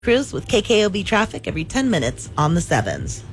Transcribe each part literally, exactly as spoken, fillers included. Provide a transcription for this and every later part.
Cruz with K K O B traffic every ten minutes on the sevens.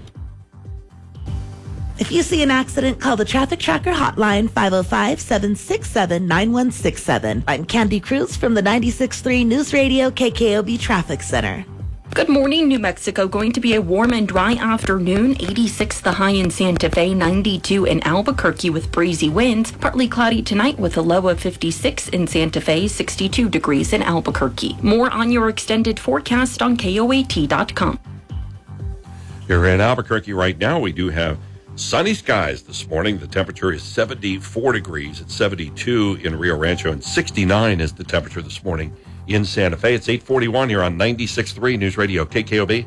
If you see an accident, call the Traffic Tracker hotline five oh five, seven six seven, nine one six seven. I'm Candy Cruz from the ninety-six point three News Radio K K O B Traffic Center. Good morning, New Mexico. Going to be a warm and dry afternoon. eighty-six the high in Santa Fe, ninety-two in Albuquerque with breezy winds. Partly cloudy tonight with a low of fifty-six in Santa Fe, sixty-two degrees in Albuquerque. More on your extended forecast on K O A T dot com. Here in Albuquerque right now, we do have sunny skies this morning. The temperature is seventy-four degrees. It's seventy-two in Rio Rancho, and sixty-nine is the temperature this morning in Santa Fe. It's eight forty-one here on ninety-six point three News Radio K K O B.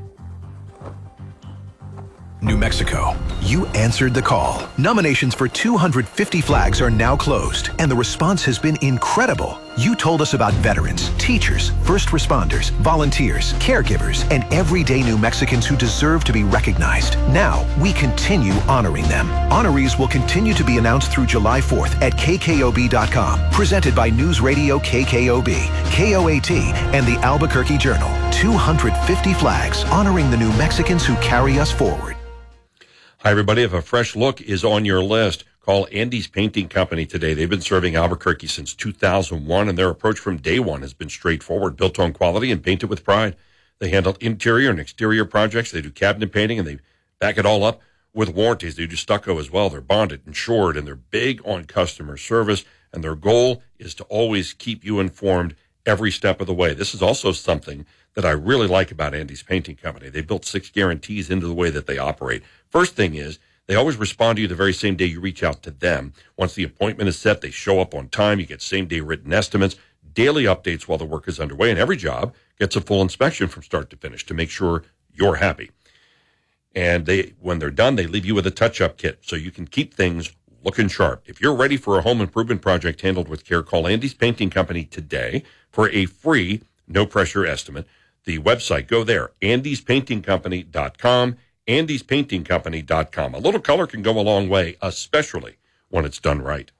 New Mexico, you answered the call. Nominations for two hundred fifty flags are now closed, and the response has been incredible. You told us about veterans, teachers, first responders, volunteers, caregivers, and everyday New Mexicans who deserve to be recognized. Now, we continue honoring them. Honorees will continue to be announced through July fourth at K K O B dot com. Presented by News Radio K K O B, K O A T, and the Albuquerque Journal. two hundred fifty flags honoring the New Mexicans who carry us forward. Hi, everybody. If a fresh look is on your list, call Andy's Painting Company today. They've been serving Albuquerque since two thousand one, and their approach from day one has been straightforward, built on quality and painted with pride. They handle interior and exterior projects. They do cabinet painting, and they back it all up with warranties. They do stucco as well. They're bonded, insured, and they're big on customer service, and their goal is to always keep you informed every step of the way. This is also something that I really like about Andy's Painting Company. They built six guarantees into the way that they operate. First thing is, they always respond to you the very same day you reach out to them. Once the appointment is set, they show up on time. You get same-day written estimates, daily updates while the work is underway, and every job gets a full inspection from start to finish to make sure you're happy. And they, when they're done, they leave you with a touch-up kit so you can keep things looking sharp. If you're ready for a home improvement project handled with care, call Andy's Painting Company today for a free, no-pressure estimate. The website, go there, andys painting company dot com, andys painting company dot com. A little color can go a long way, especially when it's done right.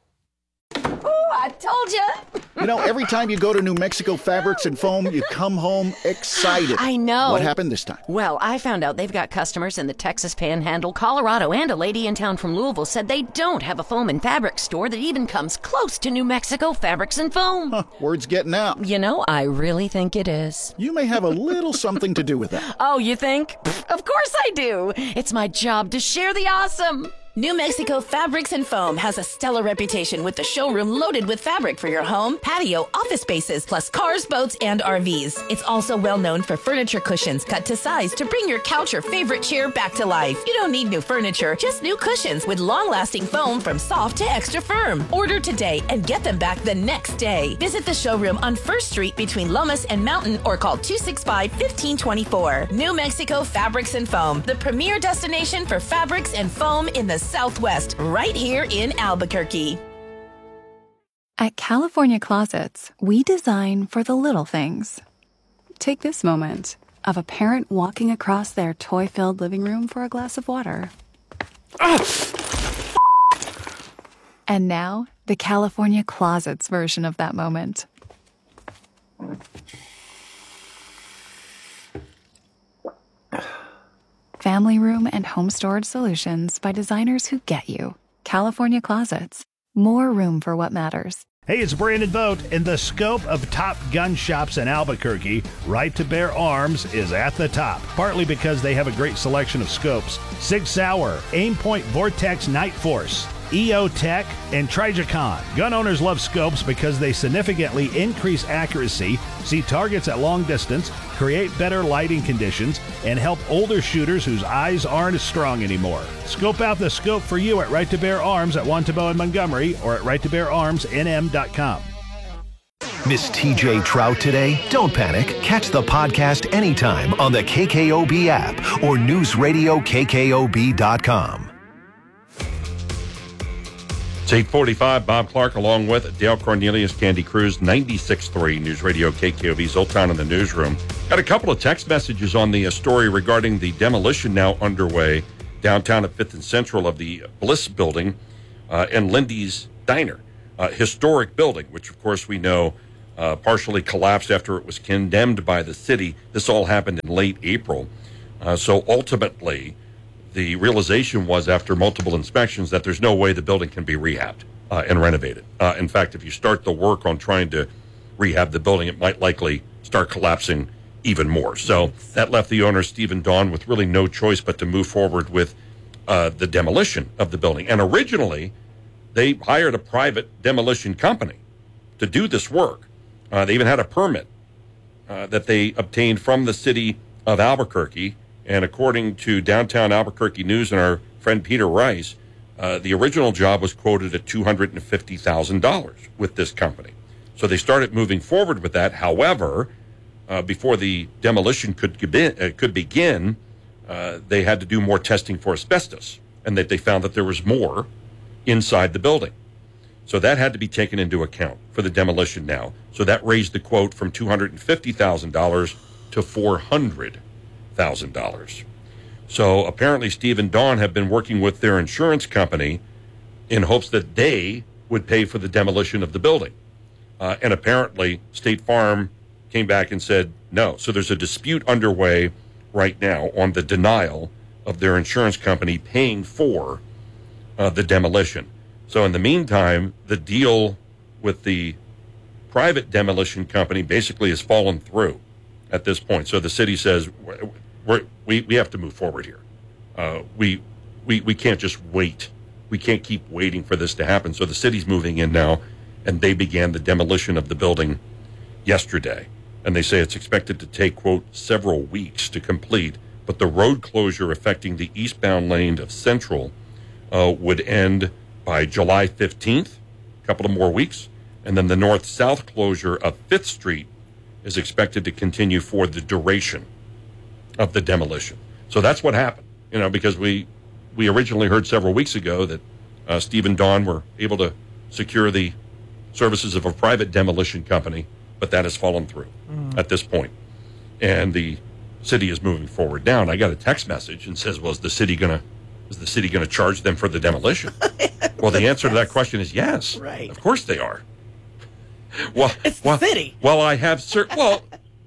Oh, I told you. You know, every time you go to New Mexico Fabrics and Foam, you come home excited. I know. What happened this time? Well, I found out they've got customers in the Texas Panhandle, Colorado, and a lady in town from Louisville said they don't have a foam and fabric store that even comes close to New Mexico Fabrics and Foam. Huh, word's getting out. You know, I really think it is. You may have a little something to do with that. Oh, you think? Pfft, of course I do. It's my job to share the awesome. New Mexico Fabrics and Foam has a stellar reputation with the showroom loaded with fabric for your home, patio, office spaces, plus cars, boats, and R Vs. It's also well known for furniture cushions cut to size to bring your couch or favorite chair back to life. You don't need new furniture, just new cushions with long-lasting foam from soft to extra firm. Order today and get them back the next day. Visit the showroom on First Street between Lomas and Mountain or call two six five, one five two four. New Mexico Fabrics and Foam, the premier destination for fabrics and foam in the Southwest, right here in Albuquerque. At California Closets, we design for the little things. Take this moment of a parent walking across their toy-filled living room for a glass of water. And now, the California Closets version of that moment. Family room and home storage solutions by designers who get you. California Closets. More room for what matters. Hey, it's Brandon Vogt. In the scope of top gun shops in Albuquerque, Right to Bear Arms is at the top, partly because they have a great selection of scopes. Sig Sauer, Aimpoint Vortex Night Force, E O Tech, and Trijicon. Gun owners love scopes because they significantly increase accuracy, see targets at long distance, create better lighting conditions, and help older shooters whose eyes aren't as strong anymore. Scope out the scope for you at Right to Bear Arms at Wantabo and Montgomery or at right to bear arms n m dot com. Miss T J Trout today? Don't panic. Catch the podcast anytime on the K K O B app or news radio K K O B dot com. It's eight forty-five. Bob Clark along with Dale Cornelius, Candy Cruz, ninety-six point three News Radio K K O B, Zoltan in the newsroom. Got a couple of text messages on the uh, story regarding the demolition now underway downtown at fifth and Central of the Bliss Building uh, and Lindy's Diner. Uh, historic building, which of course we know uh, partially collapsed after it was condemned by the city. This all happened in late April. Uh, so ultimately, the realization was after multiple inspections that there's no way the building can be rehabbed uh, and renovated. Uh, in fact, if you start the work on trying to rehab the building, it might likely start collapsing even more. So that left the owner, Stephen Dawn, with really no choice but to move forward with uh, the demolition of the building. And originally, they hired a private demolition company to do this work. Uh, they even had a permit uh, that they obtained from the city of Albuquerque. And according to Downtown Albuquerque News and our friend Peter Rice, uh, the original job was quoted at two hundred fifty thousand dollars with this company. So they started moving forward with that. However, uh, before the demolition could, uh, could begin, uh, they had to do more testing for asbestos, and that they found that there was more inside the building. So that had to be taken into account for the demolition now. So that raised the quote from two hundred fifty thousand dollars to four hundred thousand dollars. So apparently Steve and Dawn have been working with their insurance company in hopes that they would pay for the demolition of the building. Uh, and apparently State Farm came back and said no. So there's a dispute underway right now on the denial of their insurance company paying for uh, the demolition. So in the meantime, the deal with the private demolition company basically has fallen through at this point. So the city says, we're, we we have to move forward here. Uh, we, we we can't just wait. We can't keep waiting for this to happen. So the city's moving in now, and they began the demolition of the building yesterday. And they say it's expected to take, quote, several weeks to complete, but the road closure affecting the eastbound lane of Central uh, would end by July fifteenth, a couple of more weeks. And then the north-south closure of Fifth Street is expected to continue for the duration of the demolition. So that's what happened, you know, because we we originally heard several weeks ago that uh, Steve and Dawn were able to secure the services of a private demolition company, but that has fallen through mm. at this point. And the city is moving forward now. And I got a text message and says, well, is the city going to is the city going to charge them for the demolition? Well, the answer to that question is yes. Right. Of course they are. Well, it's the well, city. Well, I have certain. Well,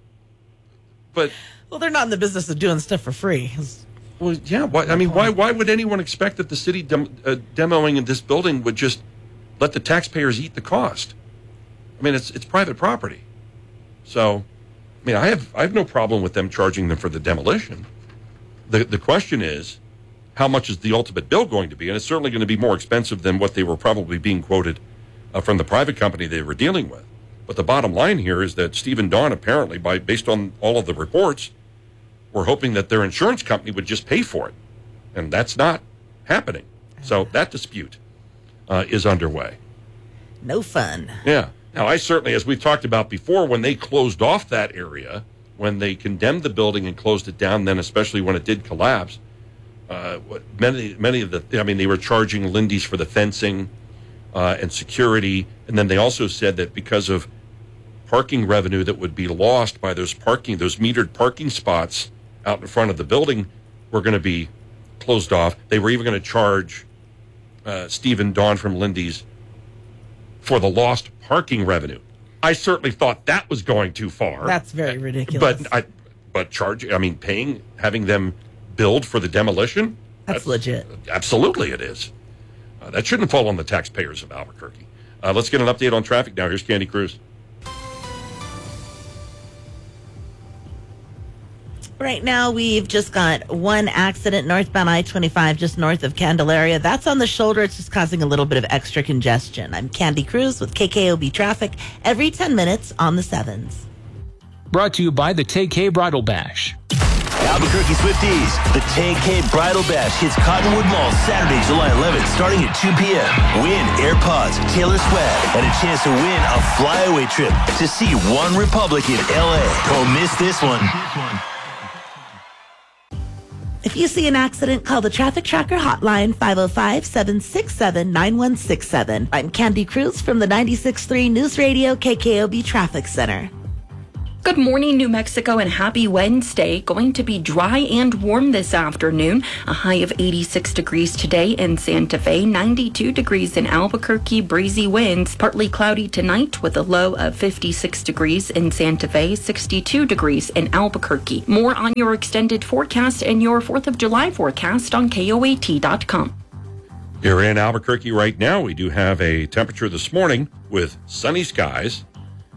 but well, they're not in the business of doing stuff for free. It's, well, yeah. Why, I mean, why? Why would anyone expect that the city dem, uh, demoing in this building would just let the taxpayers eat the cost? I mean, it's it's private property. So, I mean, I have I have no problem with them charging them for the demolition. The the question is, how much is the ultimate bill going to be? And it's certainly going to be more expensive than what they were probably being quoted uh, from the private company they were dealing with. But the bottom line here is that Steve and Dawn, apparently, by based on all of the reports, were hoping that their insurance company would just pay for it. And that's not happening. So that dispute uh, is underway. No fun. Yeah. Now, I certainly, as we've talked about before, when they closed off that area, when they condemned the building and closed it down, then especially when it did collapse, uh, many many of the, I mean, they were charging Lindy's for the fencing uh, and security. And then they also said that because of parking revenue that would be lost by those parking, those metered parking spots out in front of the building were going to be closed off. They were even going to charge uh, Steve and Dawn from Lindy's for the lost parking revenue. I certainly thought that was going too far. That's very ridiculous. But I, but charging, I mean, paying, having them build for the demolition? That's, that's legit. Absolutely it is. Uh, that shouldn't fall on the taxpayers of Albuquerque. Uh, let's get an update on traffic now. Here's Candy Cruz. Right now, we've just got one accident northbound I twenty-five just north of Candelaria. That's on the shoulder. It's just causing a little bit of extra congestion. I'm Candy Cruz with K K O B Traffic every ten minutes on the sevens. Brought to you by the Tay K Bridal Bash. Albuquerque Swifties, the Tay K Bridal Bash hits Cottonwood Mall Saturday, July eleventh, starting at two p.m. Win AirPods, Taylor Swift, and a chance to win a flyaway trip to see One Republic in L A. Don't miss this one. If you see an accident, call the Traffic Tracker hotline, five oh five, seven six seven, nine one six seven. I'm Candy Cruz from the ninety-six point three News Radio K K O B Traffic Center. Good morning, New Mexico, and happy Wednesday. Going to be dry and warm this afternoon. A high of eighty-six degrees today in Santa Fe, ninety-two degrees in Albuquerque, breezy winds. Partly cloudy tonight with a low of fifty-six degrees in Santa Fe, sixty-two degrees in Albuquerque. More on your extended forecast and your fourth of July forecast on K O A T dot com. Here in Albuquerque right now, we do have a temperature this morning with sunny skies.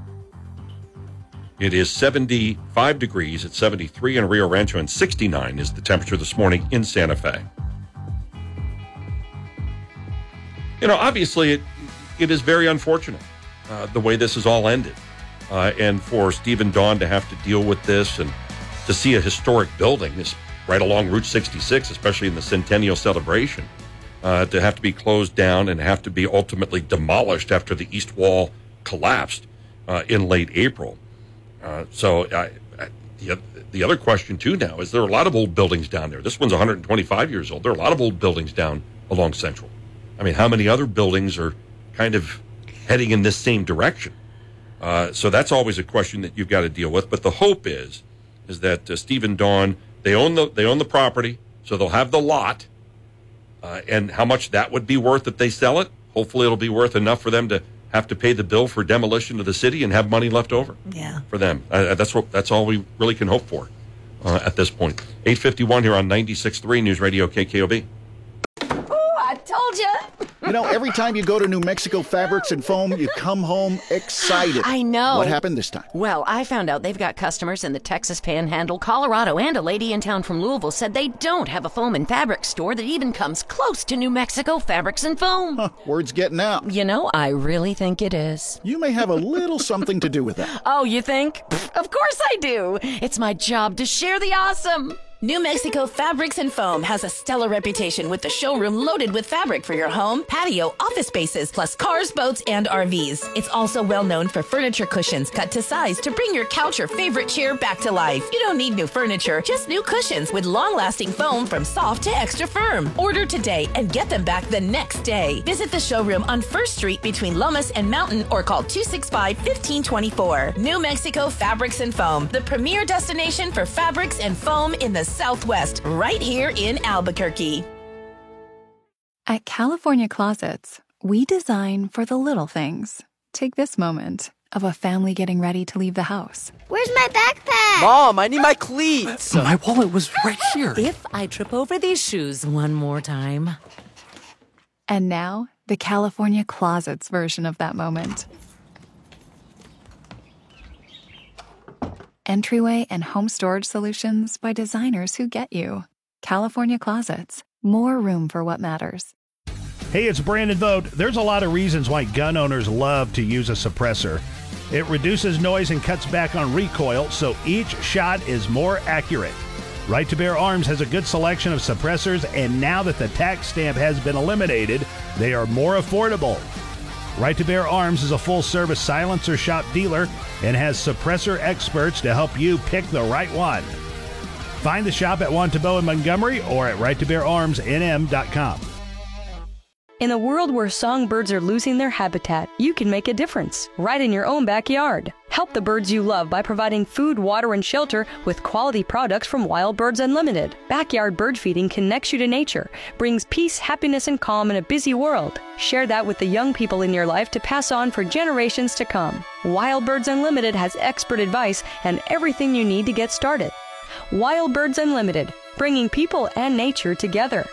It is seventy-five degrees at seventy-three in Rio Rancho, and sixty-nine is the temperature this morning in Santa Fe. You know, obviously, it, it is very unfortunate uh, the way this has all ended. Uh, and for Steve and Dawn to have to deal with this and to see a historic building this right along Route sixty-six, especially in the centennial celebration, uh, to have to be closed down and have to be ultimately demolished after the east wall collapsed uh, in late April. Uh, so I, I, the, the other question, too, now is there are a lot of old buildings down there. This one's one hundred twenty-five years old. There are a lot of old buildings down along Central. I mean, how many other buildings are kind of heading in this same direction? Uh, so that's always a question that you've got to deal with. But the hope is is that uh, Steve and Dawn, they own the they own the property, so they'll have the lot. Uh, and how much that would be worth if they sell it, hopefully it'll be worth enough for them to have to pay the bill for demolition of the city and have money left over yeah. for them. Uh, that's what that's all we really can hope for uh, at this point. eight fifty-one here on ninety-six point three News Radio K K O B. Ooh, I told you. You know, every time you go to New Mexico Fabrics and Foam, you come home excited. I know. What happened this time? Well, I found out they've got customers in the Texas Panhandle, Colorado, and a lady in town from Louisville said they don't have a foam and fabric store that even comes close to New Mexico Fabrics and Foam. Huh, word's getting out. You know, I really think it is. You may have a little something to do with that. Oh, you think? Pfft, of course I do. It's my job to share the awesome. New Mexico Fabrics and Foam has a stellar reputation with the showroom loaded with fabric for your home, patio, office spaces, plus cars, boats, and R Vs. It's also well known for furniture cushions cut to size to bring your couch or favorite chair back to life. You don't need new furniture, just new cushions with long-lasting foam from soft to extra firm. Order today and get them back the next day. Visit the showroom on First Street between Lomas and Mountain or call two six five, one five two four. New Mexico Fabrics and Foam, the premier destination for fabrics and foam in the Southwest, right here in Albuquerque. At California Closets, we design for the little things. Take this moment of a family getting ready to leave the house. Where's my backpack? Mom, I need my cleats. My wallet was right here. If I trip over these shoes one more time. And now, the California Closets version of that moment. Entryway and home storage solutions by designers who get you. California Closets. More room for what matters. Hey, it's Brandon Vogt. There's a lot of reasons why gun owners love to use a suppressor. It reduces noise and cuts back on recoil, so each shot is more accurate. Right to Bear Arms has a good selection of suppressors, and now that the tax stamp has been eliminated, they are more affordable. Right to Bear Arms is a full-service silencer shop dealer and has suppressor experts to help you pick the right one. Find the shop at Wantabo in Montgomery or at right to bear arms n m dot com. In a world where songbirds are losing their habitat, you can make a difference right in your own backyard. Help the birds you love by providing food, water, and shelter with quality products from Wild Birds Unlimited. Backyard bird feeding connects you to nature, brings peace, happiness, and calm in a busy world. Share that with the young people in your life to pass on for generations to come. Wild Birds Unlimited has expert advice and everything you need to get started. Wild Birds Unlimited, bringing people and nature together.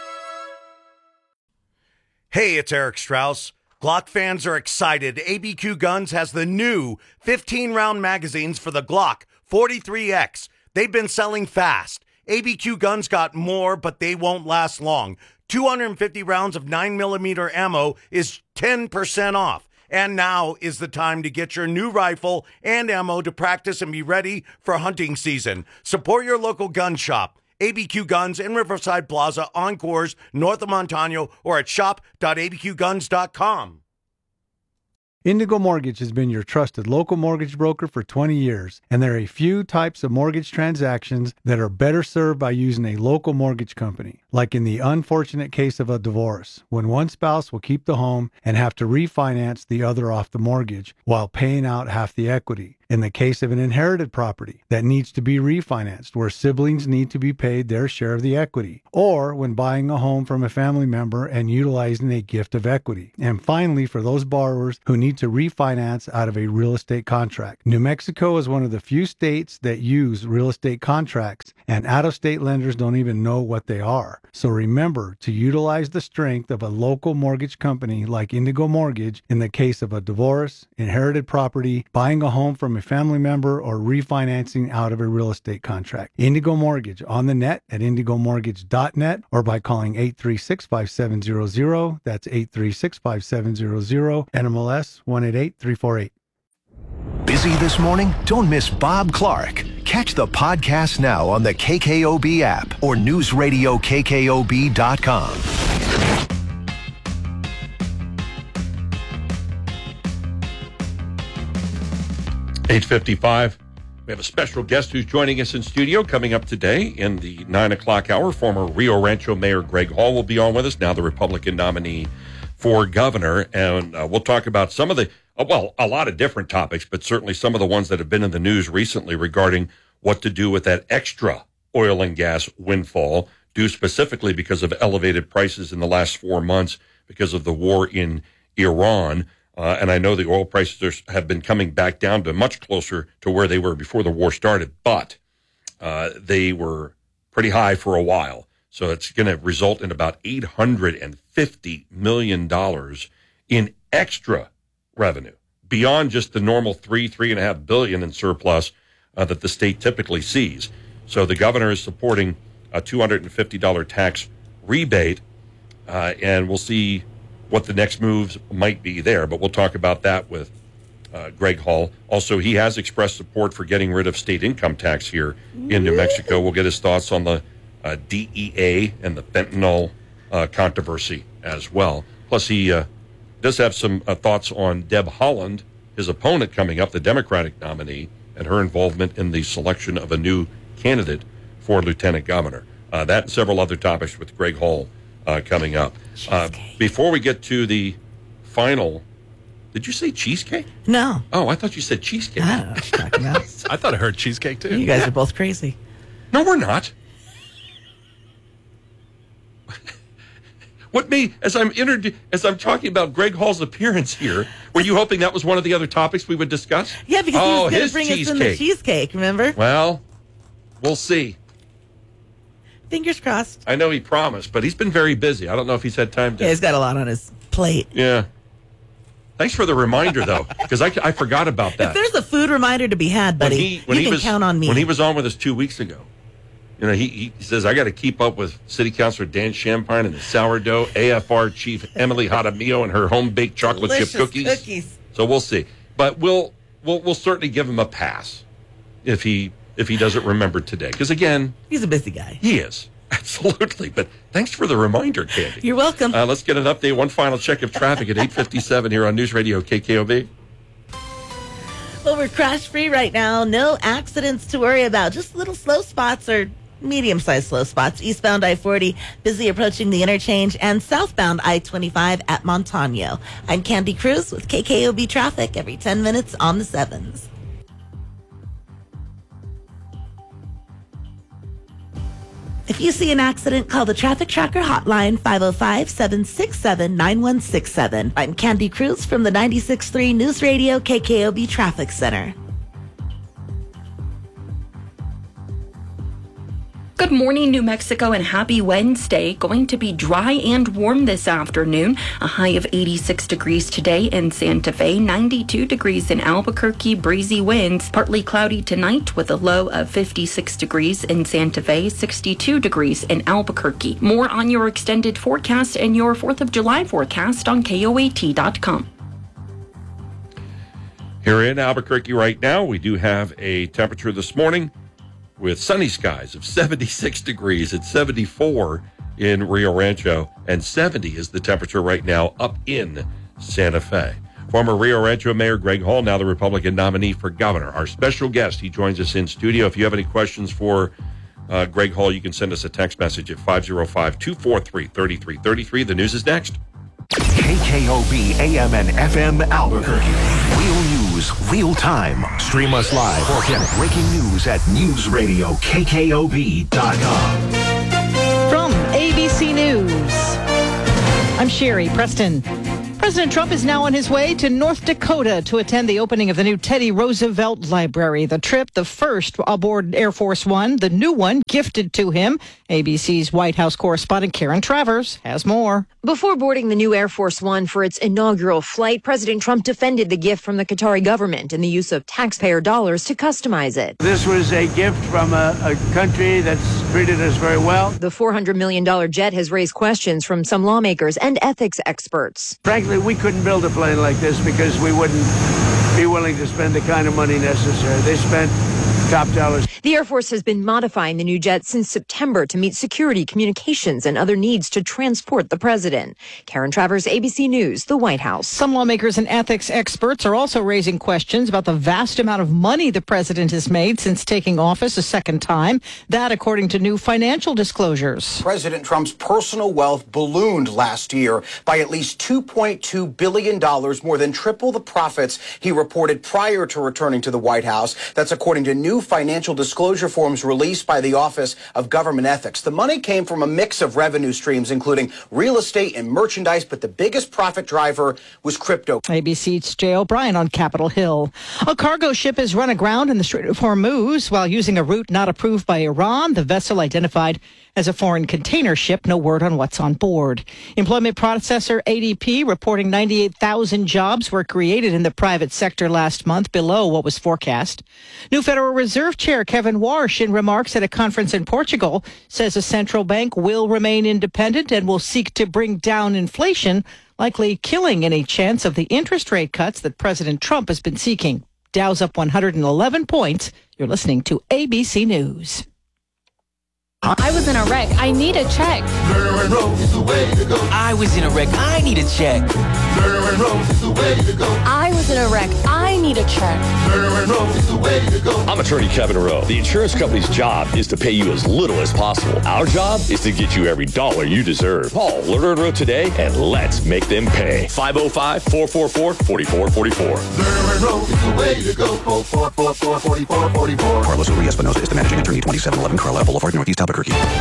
Hey, it's Eric Strauss. Glock fans are excited. A B Q Guns has the new fifteen round magazines for the Glock forty-three X. They've been selling fast. A B Q Guns got more, but they won't last long. two hundred fifty rounds of nine millimeter ammo is ten percent off. And now is the time to get your new rifle and ammo to practice and be ready for hunting season. Support your local gun shop. A B Q Guns in Riverside Plaza, Encores, north of Montano, or at shop dot a b q guns dot com. Indigo Mortgage has been your trusted local mortgage broker for twenty years, and there are a few types of mortgage transactions that are better served by using a local mortgage company, like in the unfortunate case of a divorce, when one spouse will keep the home and have to refinance the other off the mortgage while paying out half the equity. in the case of an inherited property that needs to be refinanced, where siblings need to be paid their share of the equity, or when buying a home from a family member and utilizing a gift of equity. And finally, for those borrowers who need to refinance out of a real estate contract. New Mexico is one of the few states that use real estate contracts, and out-of-state lenders don't even know what they are. So remember to utilize the strength of a local mortgage company like Indigo Mortgage in the case of a divorce, inherited property, buying a home from a family member, or refinancing out of a real estate contract. Indigo Mortgage on the net at indigo mortgage dot net or by calling eight three six, five seven zero zero. That's eight three six, five seven zero zero. N M L S one eight eight three four eight. Busy this morning? Don't miss Bob Clark. Catch the podcast now on the K K O B app or news radio K K O B dot com. eight fifty-five. We have a special guest who's joining us in studio coming up today in the nine o'clock hour. Former Rio Rancho Mayor Greg Hall will be on with us, now the Republican nominee for governor. And uh, we'll talk about some of the, uh, well, a lot of different topics, but certainly some of the ones that have been in the news recently regarding what to do with that extra oil and gas windfall, due specifically because of elevated prices in the last four months because of the war in Iran. Uh, and I know the oil prices are, have been coming back down to much closer to where they were before the war started, but uh, they were pretty high for a while. So it's going to result in about eight hundred fifty million dollars in extra revenue beyond just the normal three, three and a half billion in surplus uh, that the state typically sees. So the governor is supporting a two hundred fifty dollars tax rebate, uh, and we'll see what the next moves might be there, but we'll talk about that with uh, Greg Hall. Also, he has expressed support for getting rid of state income tax here in New Mexico. We'll get his thoughts on the uh, D E A and the fentanyl uh, controversy as well. Plus, he uh, does have some uh, thoughts on Deb Haaland, his opponent coming up, the Democratic nominee, and her involvement in the selection of a new candidate for lieutenant governor. Uh, that and several other topics with Greg Hall Uh, coming up. Uh, before we get to the final, did you say cheesecake? No. Oh, I thought you said cheesecake. I don't know what you're talking about. I thought I heard cheesecake too. You guys are both crazy. No, we're not. What made, as I'm introdu- as I'm talking about Greg Hall's appearance here, were you hoping that was one of the other topics we would discuss? Yeah, because oh, he was going his to bring cheesecake. us in the cheesecake, remember? Well, we'll see. Fingers crossed. I know he promised, but he's been very busy. I don't know if he's had time to. Yeah, he's got a lot on his plate. Yeah. Thanks for the reminder, though, because I, I forgot about that. If there's a food reminder to be had, buddy, when he, when you he can was, count on me. When he was on with us two weeks ago, you know, he, he says, I got to keep up with City Councilor Dan Champagne and the sourdough, A F R Chief Emily Jaramillo and her home-baked chocolate Delicious chip cookies. cookies. So we'll see. But we'll, we'll, we'll certainly give him a pass if he, if he doesn't remember today. Because, again, he's a busy guy. He is. Absolutely. But thanks for the reminder, Candy. You're welcome. Uh, let's get an update. One final check of traffic at eight fifty-seven here on News Radio K K O B. Well, we're crash-free right now. No accidents to worry about. Just little slow spots or medium-sized slow spots. Eastbound I forty, busy approaching the interchange, and southbound I twenty-five at Montano. I'm Candy Cruz with K K O B Traffic every ten minutes on the sevens. If you see an accident, call the Traffic Tracker hotline, five oh five, seven six seven, nine one six seven. I'm Candy Cruz from the ninety-six point three News Radio K K O B Traffic Center. Good morning, New Mexico, and happy Wednesday. Going to be dry and warm this afternoon. A high of eighty-six degrees today in Santa Fe, ninety-two degrees in Albuquerque, breezy winds. Partly cloudy tonight with a low of fifty-six degrees in Santa Fe, sixty-two degrees in Albuquerque. More on your extended forecast and your fourth of July forecast on K O A T dot com. Here in Albuquerque right now, we do have a temperature this morning with sunny skies of seventy-six degrees. It's seventy-four in Rio Rancho, and seventy is the temperature right now up in Santa Fe. Former Rio Rancho Mayor Greg Hall, now the Republican nominee for governor. Our special guest, he joins us in studio. If you have any questions for uh, Greg Hall, you can send us a text message at five oh five, two four three, three three three three. The news is next. K K O B A M and F M Albuquerque. Real news news real time. Stream us live or get breaking news at news radio K K O B dot com. From A B C News, I'm Sherry Preston. President Trump is now on his way to North Dakota to attend the opening of the new Teddy Roosevelt Library. The trip, the first aboard Air Force One, the new one gifted to him. A B C's White House correspondent Karen Travers has more. Before boarding the new Air Force One for its inaugural flight, President Trump defended the gift from the Qatari government and the use of taxpayer dollars to customize it. This was a gift from a, a country that's treated us very well. The four hundred million dollars jet has raised questions from some lawmakers and ethics experts. Frankly, we couldn't build a plane like this because we wouldn't be willing to spend the kind of money necessary. They spent top dollars. The Air Force has been modifying the new jet since September to meet security, communications, and other needs to transport the president. Karen Travers, A B C News, the White House. Some lawmakers and ethics experts are also raising questions about the vast amount of money the president has made since taking office a second time. That, according to new financial disclosures. President Trump's personal wealth ballooned last year by at least two point two billion dollars, more than triple the profits he reported prior to returning to the White House. That's according to new financial disclosure forms released by the Office of Government Ethics. The money came from a mix of revenue streams, including real estate and merchandise, but the biggest profit driver was crypto. A B C's Jay O'Brien on Capitol Hill. A cargo ship has run aground in the Strait of Hormuz while using a route not approved by Iran. The vessel identified as a foreign container ship. No word on what's on board. Employment processor A D P reporting ninety-eight thousand jobs were created in the private sector last month, below what was forecast. New Federal Reserve Chair Kevin Warsh, in remarks at a conference in Portugal, says a central bank will remain independent and will seek to bring down inflation, likely killing any chance of the interest rate cuts that President Trump has been seeking. Dow's up one hundred eleven points. You're listening to A B C News. I was in a wreck. I need a check. Derwin Rose is the way to go. I was in a wreck. I need a check. Derwin Rose is the way to go. I was in a wreck. I need a check. Derwin Rose is the way to go. I'm attorney Kevin Rowe. The insurance company's job is to pay you as little as possible. Our job is to get you every dollar you deserve. Call Lerner and Rowe today and let's make them pay. five oh five, four four four, four four four four. Derwin Rose is the way to go. four four four, four four four four. Carlos Urias-Espinosa is the managing attorney, twenty-seven eleven Carlisle Boulevard, Northeast Albuquerque.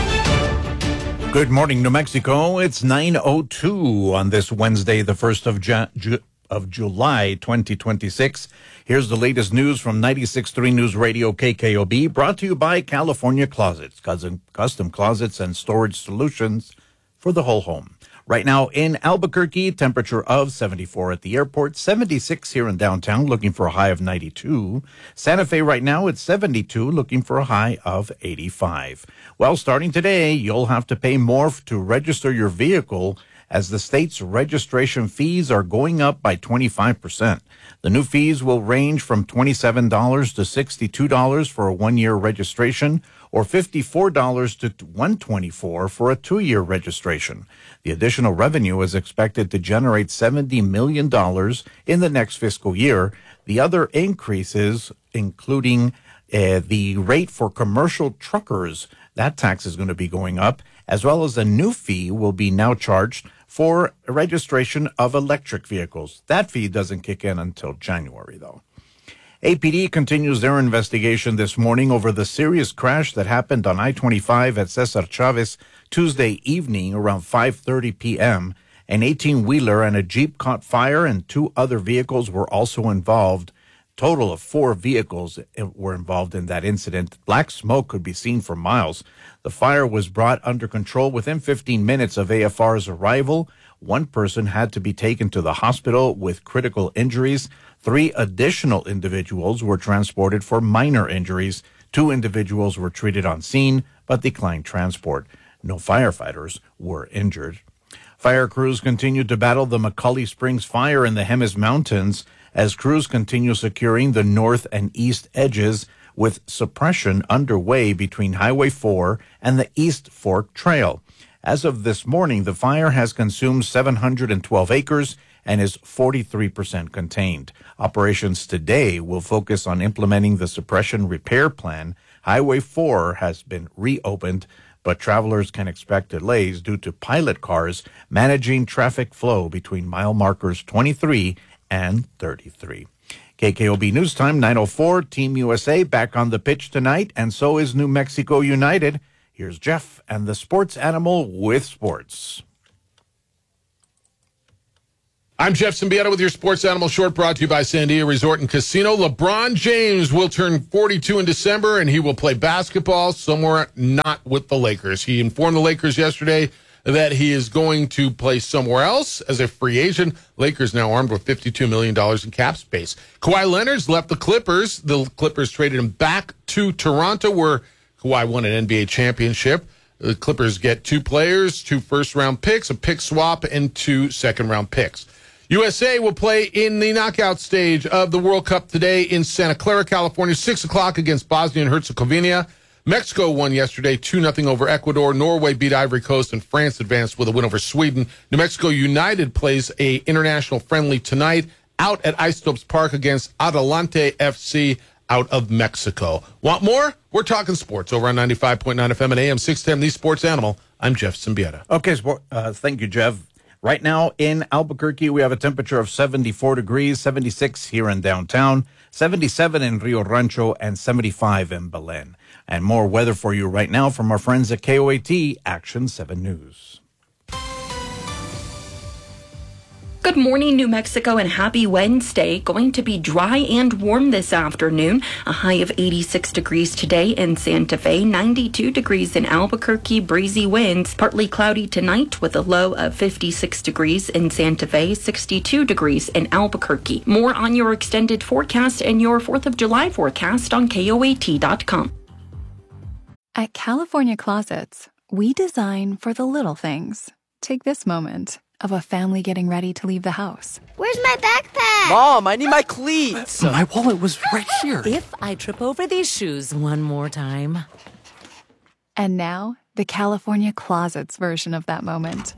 Good morning, New Mexico. It's nine oh two on this Wednesday, the first of, Ju- Ju- of July, twenty twenty-six. Here's the latest news from ninety-six point three News Radio K K O B, brought to you by California Closets, custom closets and storage solutions for the whole home. Right now in Albuquerque, temperature of seventy-four at the airport, seventy-six here in downtown, looking for a high of ninety-two. Santa Fe right now it's seventy-two, looking for a high of eighty-five. Well, starting today, you'll have to pay more to register your vehicle as the state's registration fees are going up by twenty-five percent. The new fees will range from twenty-seven dollars to sixty-two dollars for a one-year registration, or fifty-four dollars to one hundred twenty-four dollars for a two-year registration. The additional revenue is expected to generate seventy million dollars in the next fiscal year. The other increases, including uh, the rate for commercial truckers, that tax is going to be going up, as well as a new fee will be now charged for registration of electric vehicles. That fee doesn't kick in until January, though. A P D continues their investigation this morning over the serious crash that happened on I twenty-five at Cesar Chavez Tuesday evening around five thirty p.m. An eighteen-wheeler and a Jeep caught fire, and two other vehicles were also involved. Total of four vehicles were involved in that incident. Black smoke could be seen for miles. The fire was brought under control within fifteen minutes of A F R's arrival. One person had to be taken to the hospital with critical injuries. Three additional individuals were transported for minor injuries. Two individuals were treated on scene, but declined transport. No firefighters were injured. Fire crews continued to battle the McCully Springs fire in the Jemez Mountains as crews continue securing the north and east edges, with suppression underway between Highway four and the East Fork Trail. As of this morning, the fire has consumed seven hundred twelve acres and is forty-three percent contained. Operations today will focus on implementing the suppression repair plan. Highway four has been reopened, but travelers can expect delays due to pilot cars managing traffic flow between mile markers twenty-three and thirty-three. K K O B News Time, nine oh four. Team U S A back on the pitch tonight, and so is New Mexico United. Here's Jeff and the sports animal with sports. I'm Jeff Symbieta with your Sports Animal Short, brought to you by Sandia Resort and Casino. LeBron James will turn forty-two in December, and he will play basketball somewhere not with the Lakers. He informed the Lakers yesterday that he is going to play somewhere else as a free agent. Lakers now armed with fifty-two million dollars in cap space. Kawhi Leonard's left the Clippers. The Clippers traded him back to Toronto, where Kawhi won an N B A championship. The Clippers get two players, two first-round picks, a pick swap, and two second-round picks. U S A will play in the knockout stage of the World Cup today in Santa Clara, California, six o'clock against Bosnia and Herzegovina. Mexico won yesterday two nothing over Ecuador. Norway beat Ivory Coast, and France advanced with a win over Sweden. New Mexico United plays a international friendly tonight out at Isotopes Park against Adelante F C out of Mexico. Want more? We're talking sports over on ninety-five point nine F M and A M six ten, the Sports Animal. I'm Jeff Symbieta. Okay, sport, uh, thank you, Jeff. Right now in Albuquerque, we have a temperature of seventy-four degrees, seventy-six here in downtown, seventy-seven in Rio Rancho, and seventy-five in Belen. And more weather for you right now from our friends at K O A T Action seven News. Good morning, New Mexico, and happy Wednesday. Going to be dry and warm this afternoon. A high of eighty-six degrees today in Santa Fe, ninety-two degrees in Albuquerque, breezy winds. Partly cloudy tonight with a low of fifty-six degrees in Santa Fe, sixty-two degrees in Albuquerque. More on your extended forecast and your fourth of July forecast on K O A T dot com. At California Closets, we design for the little things. Take this moment of a family getting ready to leave the house. Where's my backpack? Mom, I need my cleats. My wallet was right here. If I trip over these shoes one more time. And now, the California Closets version of that moment.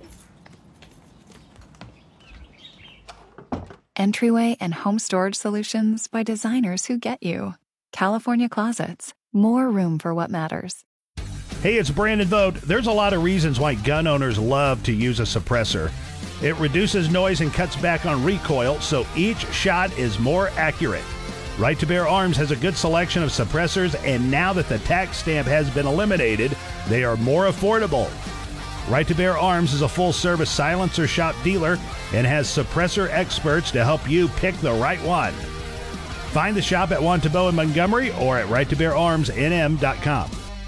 Entryway and home storage solutions by designers who get you. California Closets. More room for what matters. Hey, it's Brandon Vogt. There's a lot of reasons why gun owners love to use a suppressor. It reduces noise and cuts back on recoil, so each shot is more accurate. Right to Bear Arms has a good selection of suppressors, and now that the tax stamp has been eliminated, they are more affordable. Right to Bear Arms is a full-service silencer shop dealer and has suppressor experts to help you pick the right one. Find the shop at Wantabo in Montgomery or at right to bear arms n m dot com.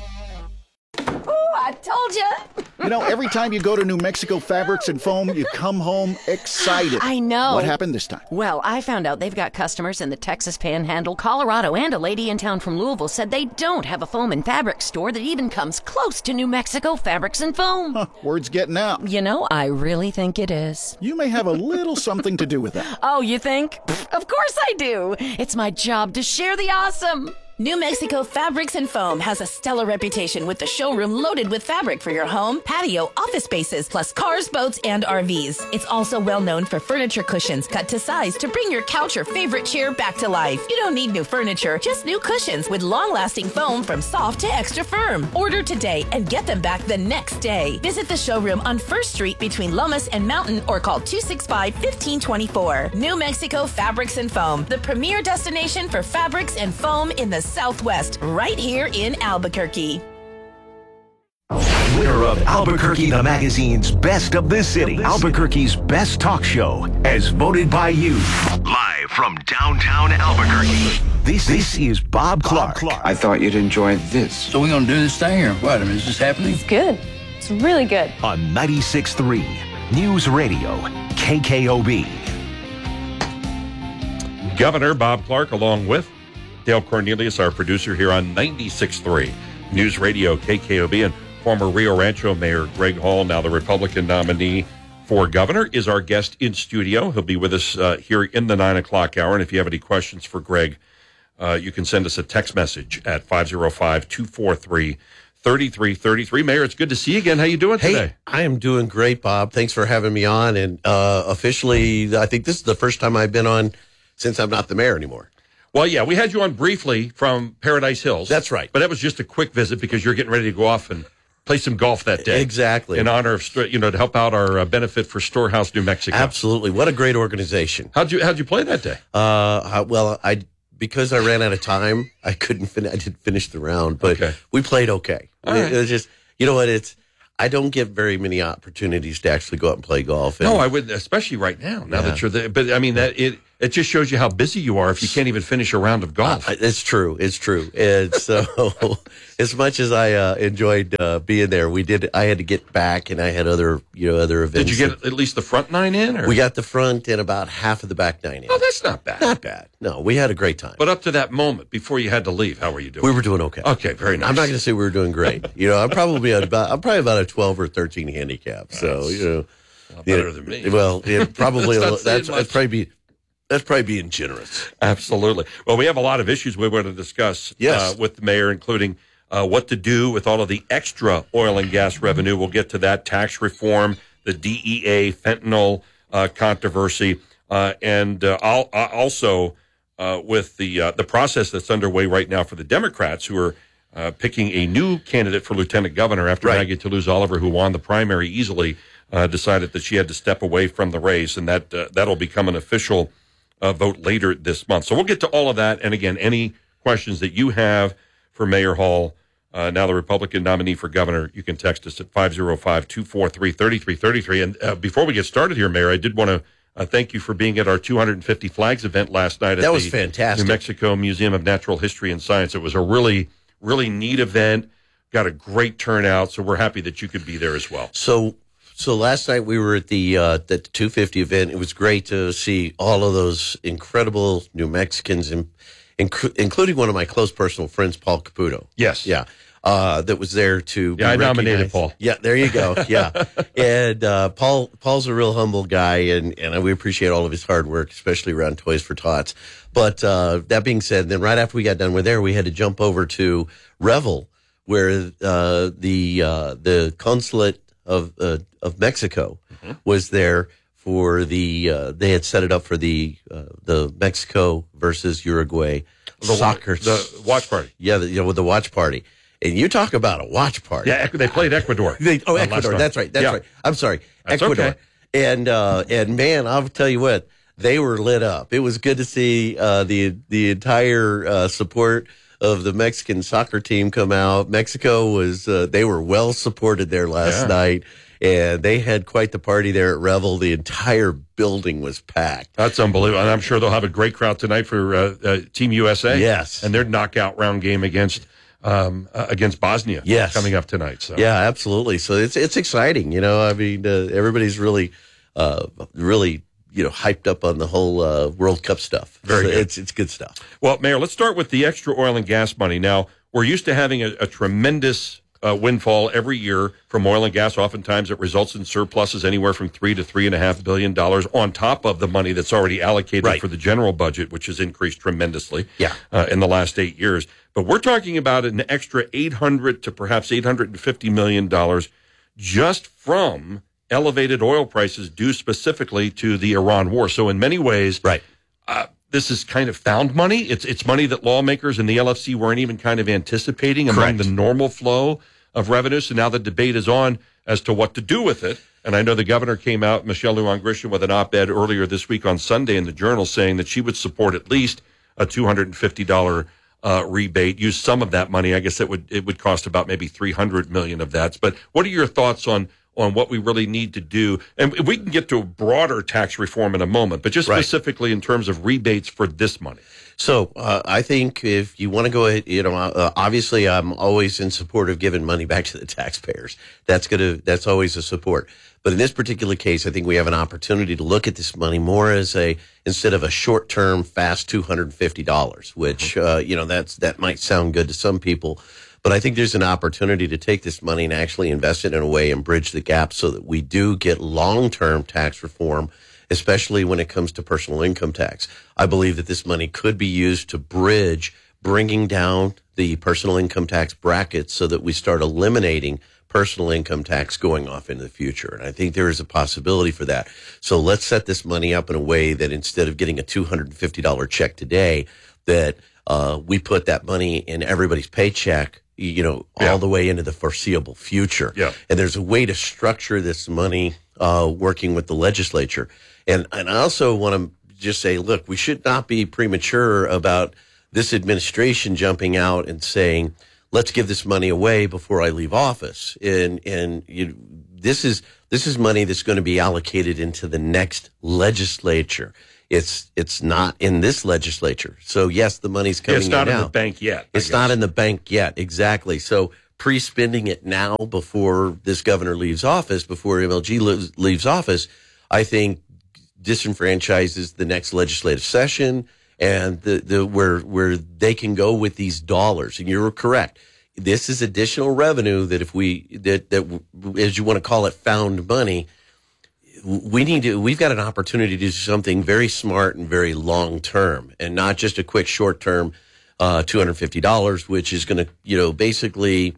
I told you. You know, every time you go to New Mexico Fabrics and Foam, you come home excited. I know. What happened this time? Well, I found out they've got customers in the Texas Panhandle, Colorado, and a lady in town from Louisville said they don't have a foam and fabric store that even comes close to New Mexico Fabrics and Foam. Huh, word's getting out. You know, I really think it is. You may have a little something to do with that. Oh, you think? Of course I do. It's my job to share the awesome. New Mexico Fabrics and Foam has a stellar reputation with the showroom loaded with fabric for your home, patio, office spaces, plus cars, boats, and R Vs. It's also well known for furniture cushions cut to size to bring your couch or favorite chair back to life. You don't need new furniture, just new cushions with long-lasting foam from soft to extra firm. Order today and get them back the next day. Visit the showroom on First Street between Lomas and Mountain or call two six five, one five two four. New Mexico Fabrics and Foam, the premier destination for fabrics and foam in the Southwest, right here in Albuquerque. Winner of Albuquerque the Magazine's Best of the City, Albuquerque's Best Talk Show, as voted by you. Live from downtown Albuquerque, this, this is Bob Clark. I thought you'd enjoy this. So we're going to do this thing here. What, I mean, is this happening? It's good. It's really good. On ninety-six point three News Radio, K K O B. Governor Bob Clark, along with Dale Cornelius, our producer here on ninety-six point three News Radio, K K O B, and former Rio Rancho Mayor Greg Hall, now the Republican nominee for governor, is our guest in studio. He'll be with us uh, here in the nine o'clock hour, and if you have any questions for Greg, uh, you can send us a text message at five oh five, two four three, three three three three. Mayor, it's good to see you again. How you doing hey, today? I am doing great, Bob. Thanks for having me on, and uh, officially, I think this is the first time I've been on since I'm not the mayor anymore. Well, yeah, we had you on briefly from Paradise Hills. That's right. But that was just a quick visit because you're getting ready to go off and play some golf that day. Exactly. In honor of, you know, to help out our uh, benefit for Storehouse, New Mexico. Absolutely. What a great organization. How'd you how'd you play that day? Uh, well, I because I ran out of time, I couldn't fin- I didn't finish the round, but okay. we played okay. All it, right. it was just, you know what, it's I don't get very many opportunities to actually go out and play golf. And, no, I wouldn't, especially right now. Now Yeah. that you're there, but I mean that it it just shows you how busy you are if you can't even finish a round of golf. Uh, it's true. It's true. And so, as much as I uh, enjoyed uh, being there, we did. I had to get back, and I had other, you know, other events. Did you get at least the front nine in? Or? We got the front and about half of the back nine in. Oh, that's not bad. Not bad. No, we had a great time. But up to that moment, before you had to leave, how were you doing? We were doing okay. Okay, very nice. I'm not going to say we were doing great. You know, I'm probably at about I'm probably about a twelve or thirteen handicap. So That's you know, a lot better you know, than me. Well, it probably That's not that's, saying that's, much. probably be that's probably being generous. Absolutely. Well, we have a lot of issues we want to discuss Yes. uh, with the mayor, including uh, what to do with all of the extra oil and gas revenue. We'll get to that, tax reform, the D E A, fentanyl uh, controversy, uh, and uh, I'll, I'll also uh, with the uh, the process that's underway right now for the Democrats, who are uh, picking a new candidate for lieutenant governor after Right. Maggie Toulouse Oliver, who won the primary easily, uh, decided that she had to step away from the race, and that uh, that'll become an official Uh, vote later this month. So we'll get to all of that. And again, any questions that you have for Mayor Hall, uh, now the Republican nominee for governor, you can text us at five oh five, two four three, three three three three. And uh, before we get started here, Mayor, I did want to uh, thank you for being at our two hundred fifty Flags event last night at That was the fantastic. New Mexico Museum of Natural History and Science. It was a really, really neat event. Got a great turnout, so we're happy that you could be there as well. So, so last night we were at the uh, the two fifty event. It was great to see all of those incredible New Mexicans, in, inc- including one of my close personal friends, Paul Caputo. Yes, yeah, uh, that was there to. Yeah, I be nominated recognized. Paul. Yeah, there you go. Yeah, and uh, Paul Paul's a real humble guy, and and we appreciate all of his hard work, especially around Toys for Tots. But uh, that being said, then right after we got done with there, we had to jump over to Revel, where uh, the uh, the consulate of uh, of Mexico mm-hmm. was there for the uh, they had set it up for the uh, the Mexico versus Uruguay the, soccer the watch party. Yeah, the, you know, with the watch party. And you talk about a watch party. Yeah, they played Ecuador. They, oh, uh, Ecuador. That's right. That's yeah. right. I'm sorry, That's Ecuador. Okay. And uh, and man, I'll tell you what, they were lit up. It was good to see uh, the the entire uh, support of the Mexican soccer team come out. Mexico was, uh, they were well supported there last Yeah. night, and they had quite the party there at Revel. The entire building was packed. That's unbelievable. And I'm sure they'll have a great crowd tonight for uh, uh, Team U S A. Yes. And their knockout round game against um, uh, against Bosnia Yes. coming up tonight. So Yeah, absolutely. So it's it's exciting. You know, I mean, uh, everybody's really, uh, really, you know, hyped up on the whole uh, World Cup stuff. Very So good. It's it's good stuff. Well, Mayor, let's start with the extra oil and gas money. Now, we're used to having a, a tremendous uh, windfall every year from oil and gas. Oftentimes it results in surpluses anywhere from three to three and a half billion dollars on top of the money that's already allocated Right. for the general budget, which has increased tremendously Yeah. uh, in the last eight years. But we're talking about an extra eight hundred to perhaps eight hundred fifty million dollars just from elevated oil prices due specifically to the Iran war. So in many ways, right. Uh, this is kind of found money. It's it's money that lawmakers and the L F C weren't even kind of anticipating among Correct. the normal flow of revenue. So now the debate is on as to what to do with it. And I know the governor came out, Michelle Lujan Grisham, with an op-ed earlier this week on Sunday in the Journal saying that she would support at least a two hundred fifty dollars uh, rebate. Use some of that money. I guess it would it would cost about maybe three hundred million dollars of that. But what are your thoughts on on what we really need to do? And we can get to a broader tax reform in a moment, but just Right. specifically in terms of rebates for this money. So uh, I think if you want to go ahead, you know, uh, obviously I'm always in support of giving money back to the taxpayers. That's gonna that's always a support. But in this particular case, I think we have an opportunity to look at this money more as a instead of a short term, fast two hundred fifty dollars, which uh, you know that's that might sound good to some people. But I think there's an opportunity to take this money and actually invest it in a way and bridge the gap so that we do get long-term tax reform, especially when it comes to personal income tax. I believe that this money could be used to bridge bringing down the personal income tax brackets so that we start eliminating personal income tax going off into the future. And I think there is a possibility for that. So let's set this money up in a way that instead of getting a two hundred fifty dollars check today, that uh, we put that money in everybody's paycheck you know, Yeah. all the way into the foreseeable future. Yeah. And there's a way to structure this money uh, working with the legislature. And, and I also want to just say, look, we should not be premature about this administration jumping out and saying, let's give this money away before I leave office. And, and you, this is, this is money that's going to be allocated into the next legislature. It's, it's not in this legislature. So yes, the money's Yeah, coming it's not in in now. the bank yet. I It's guess. not in the bank yet. Exactly. So pre-spending it now before this governor leaves office, before M L G leaves, leaves office, I think disenfranchises the next legislative session and the, the where where they can go with these dollars. And you're correct. This is additional revenue that if we that that as you want to call it, found money. We need to. We've got an opportunity to do something very smart and very long term, and not just a quick short term, uh, two hundred fifty dollars, which is going to, you know, basically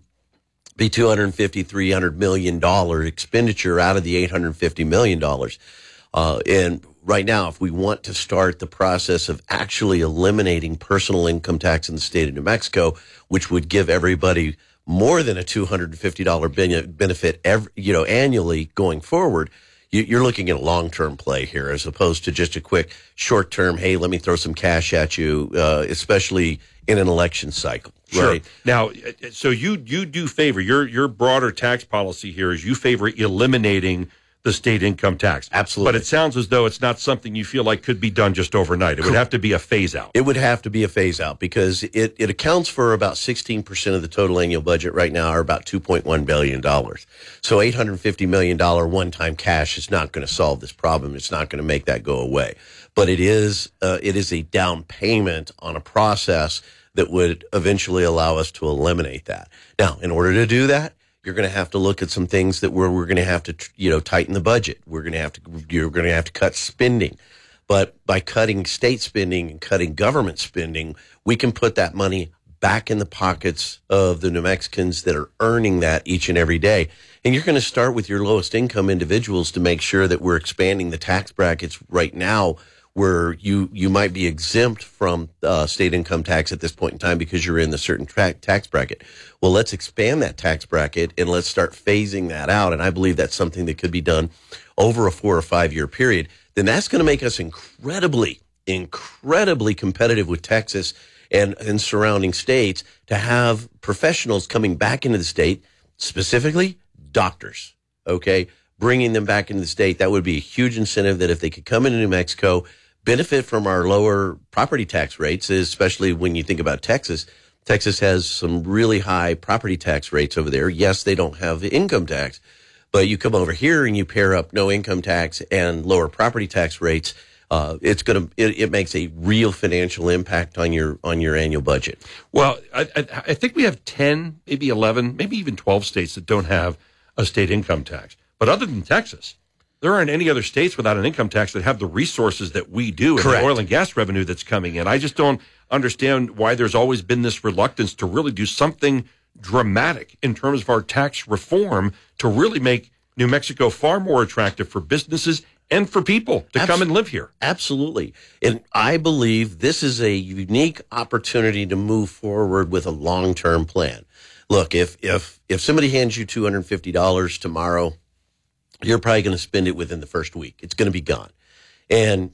be two hundred fifty, three hundred million dollar expenditure out of the eight hundred fifty million dollars. Uh, and right now, if we want to start the process of actually eliminating personal income tax in the state of New Mexico, which would give everybody more than a two hundred fifty dollars benefit every, you know, annually going forward, you, you're looking at a long-term play here as opposed to just a quick short-term, hey, let me throw some cash at you, uh, especially in an election cycle. Sure. Right? Now, so you you do favor your your broader tax policy here is you favor eliminating the state income tax. Absolutely. But it sounds as though it's not something you feel like could be done just overnight. It would have to be a phase out. It would have to be a phase out because it, it accounts for about sixteen percent of the total annual budget right now, or about two point one billion dollars. So eight hundred fifty million dollars one-time cash is not going to solve this problem. It's not going to make that go away. But it is uh, it is a down payment on a process that would eventually allow us to eliminate that. Now, in order to do that, you're going to have to look at some things that we're, we're going to have to, you know, tighten the budget. We're going to have to, you're going to have to cut spending. But by cutting state spending and cutting government spending, we can put that money back in the pockets of the New Mexicans that are earning that each and every day. And you're going to start with your lowest income individuals to make sure that we're expanding the tax brackets right now, where you, you might be exempt from uh, state income tax at this point in time because you're in the certain tra- tax bracket. Well, let's expand that tax bracket and let's start phasing that out. And I believe that's something that could be done over a four or five year period. Then that's going to make us incredibly, incredibly competitive with Texas and, and surrounding states to have professionals coming back into the state, specifically doctors, okay? Bringing them back into the state. That would be a huge incentive that if they could come into New Mexico, benefit from our lower property tax rates, especially when you think about Texas. Texas has some really high property tax rates over there. Yes, they don't have income tax, but you come over here and you pair up no income tax and lower property tax rates. Uh, it's going to, it, it makes a real financial impact on your, on your annual budget. Well, I, I, I think we have ten, maybe eleven, maybe even twelve states that don't have a state income tax. But other than Texas, there aren't any other states without an income tax that have the resources that we do and Correct. the oil and gas revenue that's coming in. I just don't understand why there's always been this reluctance to really do something dramatic in terms of our tax reform to really make New Mexico far more attractive for businesses and for people to Abs- come and live here. Absolutely. And I believe this is a unique opportunity to move forward with a long-term plan. Look, if if if somebody hands you two hundred fifty dollars tomorrow, you're probably going to spend it within the first week. It's going to be gone. And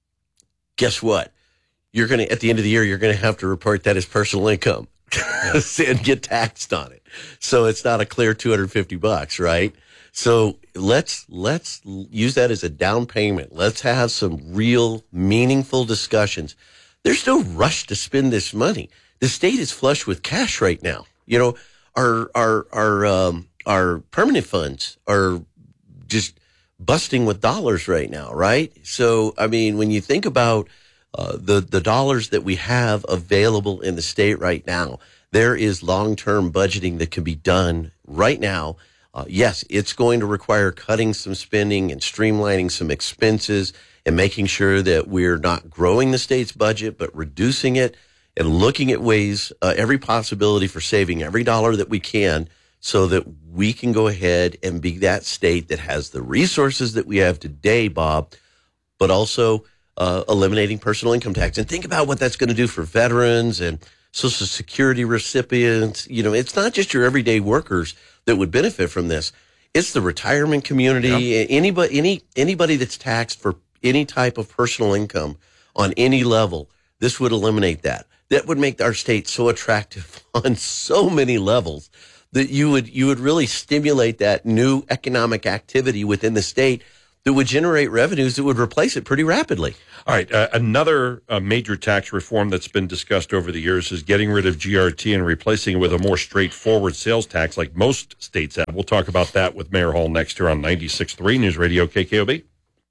guess what? You're going to, at the end of the year, you're going to have to report that as personal income and get taxed on it. So it's not a clear two hundred fifty bucks, right? So let's, let's use that as a down payment. Let's have some real meaningful discussions. There's no rush to spend this money. The state is flush with cash right now. You know, our, our, our, um, our permanent funds are just busting with dollars right now, right? So, I mean, when you think about uh, the the dollars that we have available in the state right now, there is long-term budgeting that can be done right now. Uh, yes, it's going to require cutting some spending and streamlining some expenses and making sure that we're not growing the state's budget, but reducing it and looking at ways, uh, every possibility for saving every dollar that we can, so that we can go ahead and be that state that has the resources that we have today, Bob, but also uh, eliminating personal income tax. And think about what that's going to do for veterans and Social Security recipients. You know, it's not just your everyday workers that would benefit from this. It's the retirement community. Yeah. Anybody, any anybody that's taxed for any type of personal income on any level. This would eliminate that. That would make our state so attractive on so many levels that you would you would really stimulate that new economic activity within the state that would generate revenues that would replace it pretty rapidly. All right. Uh, another uh, major tax reform that's been discussed over the years is getting rid of G R T and replacing it with a more straightforward sales tax like most states have. We'll talk about that with Mayor Hall next year on ninety-six point three News Radio K K O B.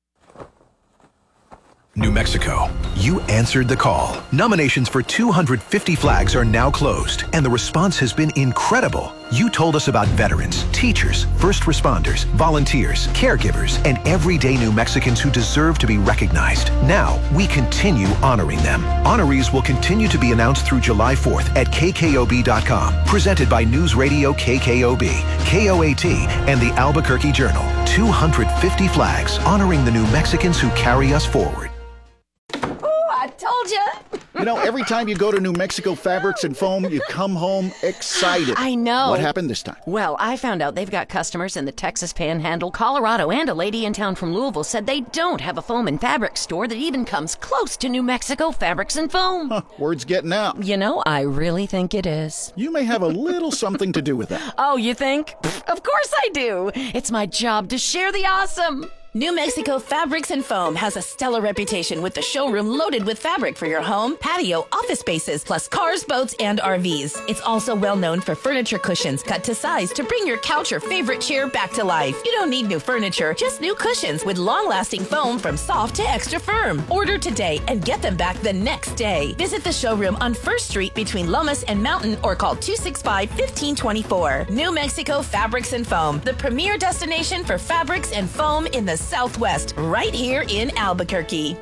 New Mexico, you answered the call. Nominations for two hundred fifty flags are now closed, and the response has been incredible. You told us about veterans, teachers, first responders, volunteers, caregivers, and everyday New Mexicans who deserve to be recognized. Now, we continue honoring them. Honorees will continue to be announced through July fourth at K K O B dot com. Presented by News Radio K K O B, K O A T, and the Albuquerque Journal. two hundred fifty flags honoring the New Mexicans who carry us forward. I told you. You know, every time you go to New Mexico Fabrics and Foam, you come home excited. I know. What happened this time? Well, I found out they've got customers in the Texas Panhandle, Colorado, and a lady in town from Louisville said they don't have a foam and fabric store that even comes close to New Mexico Fabrics and Foam. Huh, word's getting out. You know, I really think it is. You may have a little something to do with that. Oh, you think? Of course I do. It's my job to share the awesome. New Mexico Fabrics and Foam has a stellar reputation with the showroom loaded with fabric for your home, patio, office spaces, plus cars, boats, and R Vs. It's also well known for furniture cushions cut to size to bring your couch or favorite chair back to life. You don't need new furniture, just new cushions with long-lasting foam from soft to extra firm. Order today and get them back the next day. Visit the showroom on First Street between Lomas and Mountain or call two six five, one five two four. New Mexico Fabrics and Foam, the premier destination for fabrics and foam in the Southwest, right here in Albuquerque.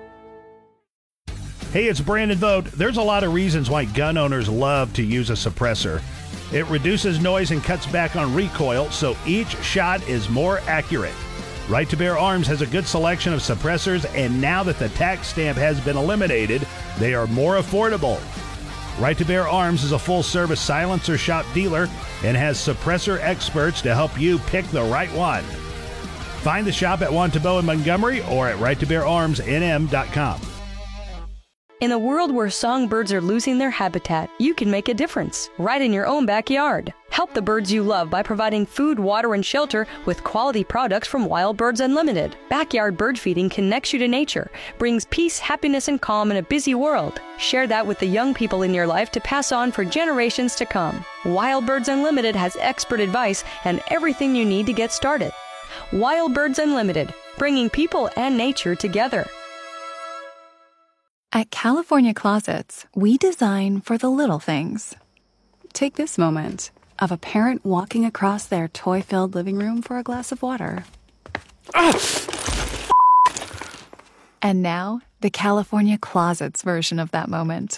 Hey, it's Brandon Vogt. There's a lot of reasons why gun owners love to use a suppressor. It reduces noise and cuts back on recoil, so each shot is more accurate. Right to Bear Arms has a good selection of suppressors, and now that the tax stamp has been eliminated, they are more affordable. Right to Bear Arms is a full-service silencer shop dealer and has suppressor experts to help you pick the right one. Find the shop at Wantabo in Montgomery or at right to bear arms n m dot com. In a world where songbirds are losing their habitat, you can make a difference right in your own backyard. Help the birds you love by providing food, water, and shelter with quality products from Wild Birds Unlimited. Backyard bird feeding connects you to nature, brings peace, happiness, and calm in a busy world. Share that with the young people in your life to pass on for generations to come. Wild Birds Unlimited has expert advice and everything you need to get started. Wild Birds Unlimited, bringing people and nature together. At California Closets, we design for the little things. Take this moment of a parent walking across their toy-filled living room for a glass of water. And now, the California Closets version of that moment.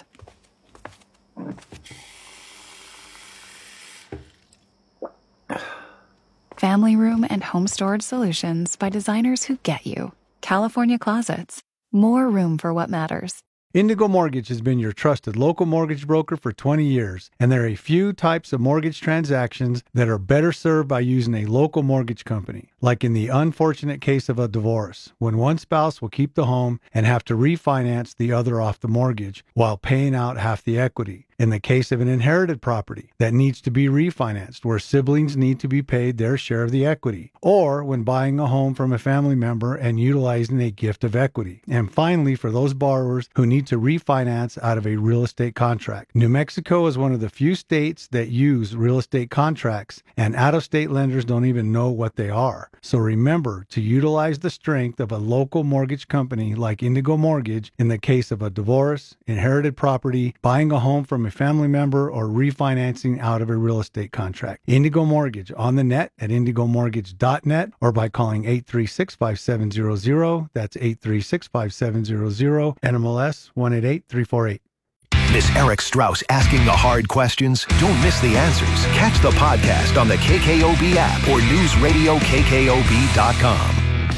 Family room and home storage solutions by designers who get you. California Closets. More room for what matters. Indigo Mortgage has been your trusted local mortgage broker for twenty years, and there are a few types of mortgage transactions that are better served by using a local mortgage company. Like in the unfortunate case of a divorce, when one spouse will keep the home and have to refinance the other off the mortgage while paying out half the equity. In the case of an inherited property that needs to be refinanced, where siblings need to be paid their share of the equity, or when buying a home from a family member and utilizing a gift of equity. And finally, for those borrowers who need to refinance out of a real estate contract. New Mexico is one of the few states that use real estate contracts, and out-of-state lenders don't even know what they are. So remember to utilize the strength of a local mortgage company like Indigo Mortgage in the case of a divorce, inherited property, buying a home from a family member, or refinancing out of a real estate contract. Indigo Mortgage on the net at indigo mortgage dot net or by calling eight three six, five seven zero zero. That's eight three six, five seven zero zero. N M L S one eight eight three four eight. Miss Eric Strauss asking the hard questions? Don't miss the answers. Catch the podcast on the K K O B app or news radio K K O B dot com.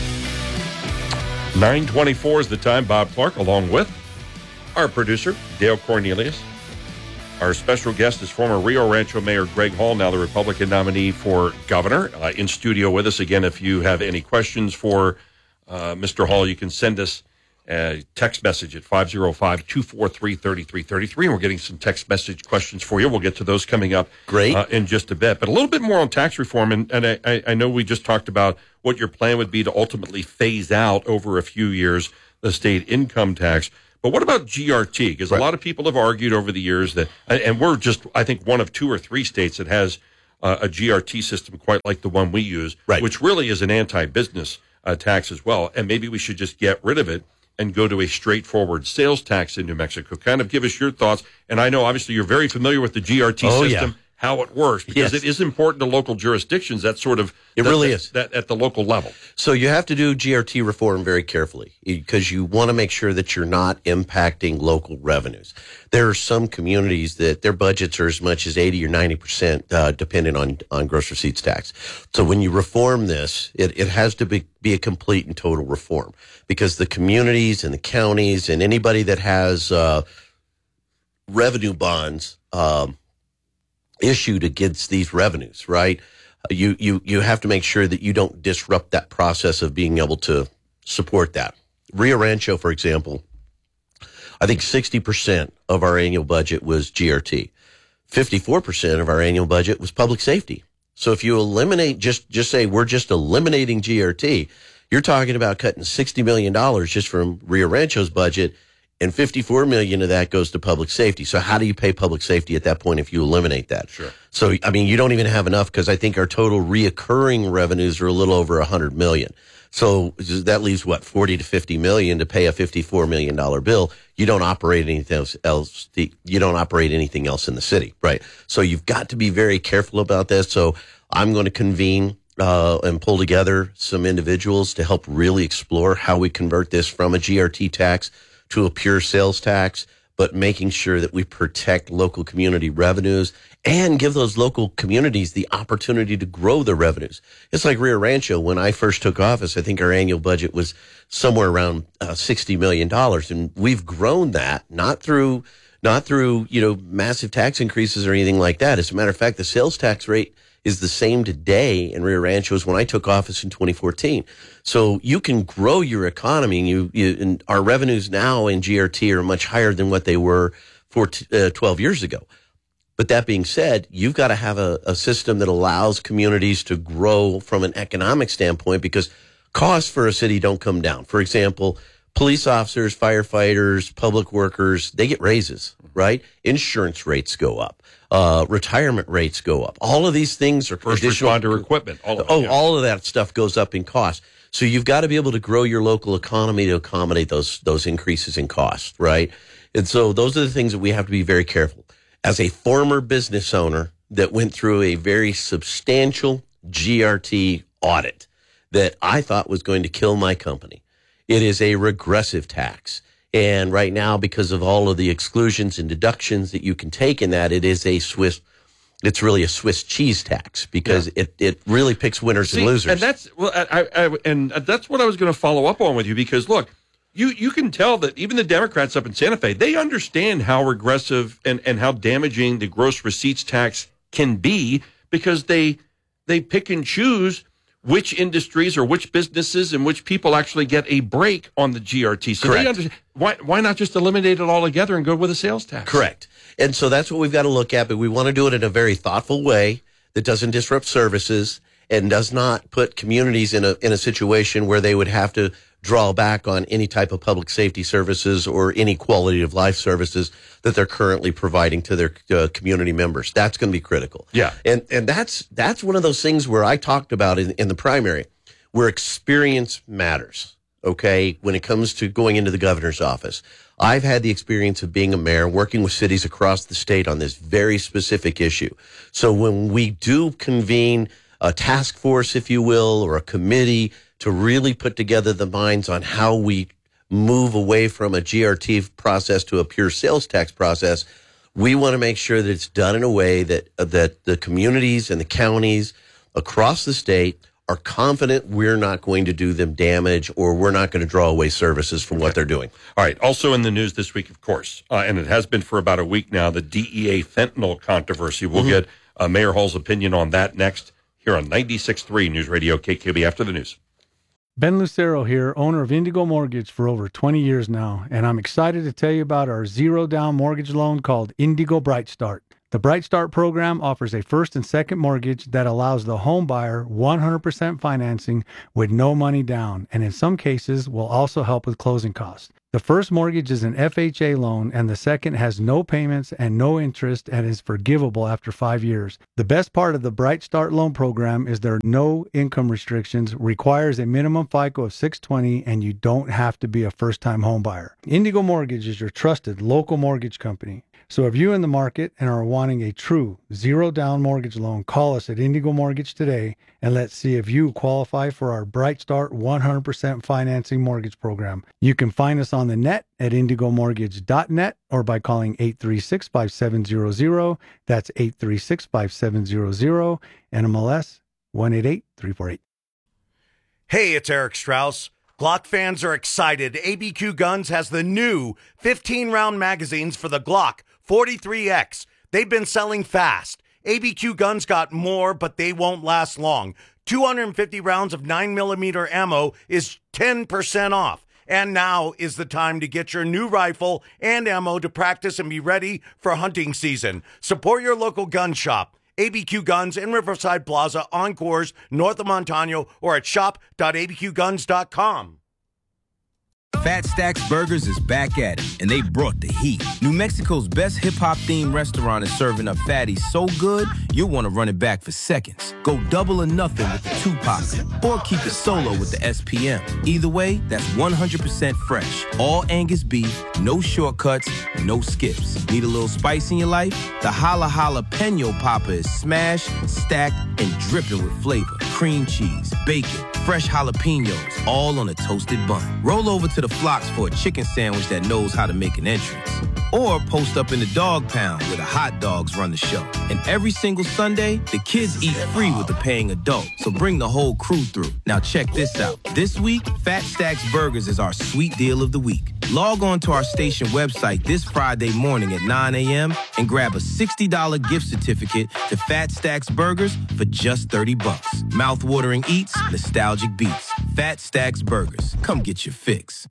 nine twenty-four is the time. Bob Clark along with our producer, Dale Cornelius. Our special guest is former Rio Rancho Mayor Greg Hall, now the Republican nominee for governor. Uh, in studio with us again. If you have any questions for uh, Mister Hall, you can send us a text message at five oh five, two four three, three three three three. And we're getting some text message questions for you. We'll get to those coming up Great. Uh, in just a bit. But a little bit more on tax reform. And, and I, I know we just talked about what your plan would be to ultimately phase out over a few years the state income tax. But what about G R T? Because right. a lot of people have argued over the years that, and we're just, I think, one of two or three states that has uh, a G R T system quite like the one we use, right. which really is an anti-business uh, tax as well. And maybe we should just get rid of it and go to a straightforward sales tax in New Mexico. Kind of give us your thoughts. And I know, obviously, you're very familiar with the G R T oh, system. Yeah. How it works, because yes. it is important to local jurisdictions. That sort of it that, really that, is that at the local level. So you have to do G R T reform very carefully because you want to make sure that you're not impacting local revenues. There are some communities that their budgets are as much as eighty or ninety percent uh, dependent on on gross receipts tax. So when you reform this, it, it has to be be a complete and total reform because the communities and the counties and anybody that has uh, revenue bonds. Um, issued against these revenues, right? You, you, you have to make sure that you don't disrupt that process of being able to support that. Rio Rancho, for example, I think sixty percent of our annual budget was G R T. fifty-four percent of our annual budget was public safety. So if you eliminate, just, just say we're just eliminating G R T, you're talking about cutting sixty million dollars just from Rio Rancho's budget, and fifty-four million dollars of that goes to public safety. So how do you pay public safety at that point if you eliminate that? Sure. So, I mean, you don't even have enough because I think our total reoccurring revenues are a little over one hundred million dollars. So that leaves, what, forty to fifty million dollars to pay a fifty-four million dollars bill. You don't operate anything else, else. You don't operate anything else in the city, right? So you've got to be very careful about this. So I'm going to convene uh, and pull together some individuals to help really explore how we convert this from a G R T tax to a pure sales tax, but making sure that we protect local community revenues and give those local communities the opportunity to grow their revenues. It's like Rio Rancho. When I first took office, I think our annual budget was somewhere around uh, sixty million dollars, and we've grown that, not through, not through, you know, massive tax increases or anything like that. As a matter of fact, the sales tax rate is the same today in Rio Rancho as when I took office in twenty fourteen. So you can grow your economy. You, you and our revenues now in G R T are much higher than what they were for t- uh, twelve years ago. But that being said, you've got to have a, a system that allows communities to grow from an economic standpoint because costs for a city don't come down. For example, police officers, firefighters, public workers, they get raises, right? Insurance rates go up. Uh, retirement rates go up. All of these things are first responder equipment. All of it, oh, yeah. all of that stuff goes up in cost. So you've got to be able to grow your local economy to accommodate those those increases in cost, right? And so those are the things that we have to be very careful. As a former business owner that went through a very substantial G R T audit that I thought was going to kill my company, it is a regressive tax. And right now, because of all of the exclusions and deductions that you can take in that, it is a Swiss, it's really a Swiss cheese tax because yeah. it, it really picks winners See, and losers. And that's, well, I, I, and that's what I was going to follow up on with you because, look, you, you can tell that even the Democrats up in Santa Fe, they understand how regressive and, and how damaging the gross receipts tax can be because they they pick and choose which industries or which businesses and which people actually get a break on the G R T. So Correct. they understand, why, why not just eliminate it all together and go with a sales tax? Correct. And so that's what we've got to look at, but we want to do it in a very thoughtful way that doesn't disrupt services and does not put communities in a in a situation where they would have to draw back on any type of public safety services or any quality of life services that they're currently providing to their uh, community members. That's going to be critical. Yeah. And and that's that's one of those things where I talked about in, in the primary where experience matters, okay, when it comes to going into the governor's office. I've had the experience of being a mayor, working with cities across the state on this very specific issue. So when we do convene a task force, if you will, or a committee to really put together the minds on how we move away from a G R T process to a pure sales tax process, we want to make sure that it's done in a way that that the communities and the counties across the state are confident we're not going to do them damage or we're not going to draw away services from what they're doing. All right. Also in the news this week, of course, uh, and it has been for about a week now, the D E A fentanyl controversy. We'll mm-hmm. get uh, Mayor Hall's opinion on that next here on ninety-six point three News Radio K K O B after the news. Ben Lucero here, owner of Indigo Mortgage for over twenty years now, and I'm excited to tell you about our zero-down mortgage loan called Indigo Bright Start. The Bright Start program offers a first and second mortgage that allows the home buyer one hundred percent financing with no money down, and in some cases will also help with closing costs. The first mortgage is an F H A loan, and the second has no payments and no interest and is forgivable after five years. The best part of the Bright Start loan program is there are no income restrictions, requires a minimum FICO of six twenty, and you don't have to be a first-time home buyer. Indigo Mortgage is your trusted local mortgage company. So if you're in the market and are wanting a true zero-down mortgage loan, call us at Indigo Mortgage today, and let's see if you qualify for our Bright Start one hundred percent financing mortgage program. You can find us on the net at indigo mortgage dot net or by calling eight three six, five seven zero zero. That's eight three six, five seven zero zero, N M L S one eight eight three four eight. Hey, it's Eric Strauss. Glock fans are excited. A B Q Guns has the new fifteen round magazines for the Glock forty-three X. They've been selling fast. A B Q Guns got more, but they won't last long. two hundred fifty rounds of nine millimeter ammo is ten percent off. And now is the time to get your new rifle and ammo to practice and be ready for hunting season. Support your local gun shop. A B Q Guns in Riverside Plaza, Encores, north of Montano, or at shop dot a b q guns dot com. Fat Stacks Burgers is back at it, and they brought the heat. New Mexico's best hip-hop themed restaurant is serving up fatties so good, you'll want to run it back for seconds. Go double or nothing with the Tupac, or keep it solo with the S P M. Either way, that's one hundred percent fresh. All Angus beef, no shortcuts, no skips. Need a little spice in your life? The Hala Jalapeno Popper is smashed, stacked, and dripping with flavor. Cream cheese, bacon, fresh jalapenos, all on a toasted bun. Roll over to the Flocks for a chicken sandwich that knows how to make an entrance. Or post up in the dog pound where the hot dogs run the show. And every single Sunday, the kids eat free with the paying adult. So bring the whole crew through. Now check this out. This week, Fat Stacks Burgers is our sweet deal of the week. Log on to our station website this Friday morning at nine a.m. and grab a sixty dollars gift certificate to Fat Stacks Burgers for just thirty bucks. Mouth-watering eats, nostalgic beats. Fat Stacks Burgers. Come get your fix.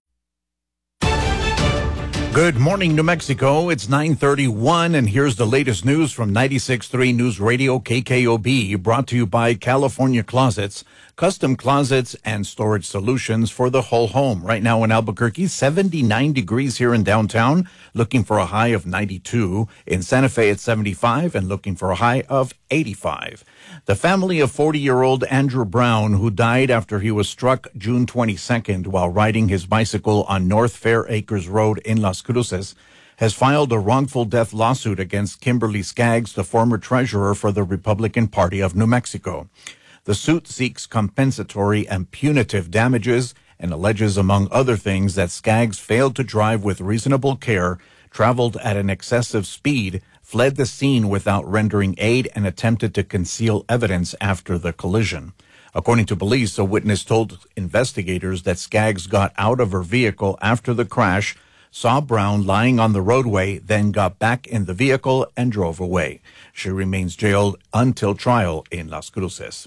Good morning, New Mexico. It's nine thirty-one, and here's the latest news from ninety-six point three News Radio K K O B, brought to you by California Closets, custom closets and storage solutions for the whole home. Right now in Albuquerque, seventy-nine degrees here in downtown, looking for a high of ninety-two. In Santa Fe, it's seventy-five, and looking for a high of eighty-five. The family of forty-year-old Andrew Brown, who died after he was struck June twenty-second while riding his bicycle on North Fair Acres Road in Las Cruces, has filed a wrongful death lawsuit against Kimberly Skaggs, the former treasurer for the Republican Party of New Mexico. The suit seeks compensatory and punitive damages and alleges, among other things, that Skaggs failed to drive with reasonable care, traveled at an excessive speed, fled the scene without rendering aid, and attempted to conceal evidence after the collision. According to police, a witness told investigators that Skaggs got out of her vehicle after the crash, saw Brown lying on the roadway, then got back in the vehicle and drove away. She remains jailed until trial in Las Cruces.